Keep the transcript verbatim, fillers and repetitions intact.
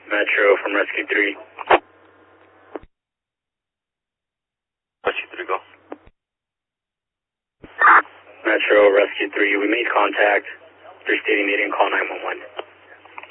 Metro from Rescue three. Rescue three, go. Metro, Rescue three, we made contact. They're stating they didn't call nine one one.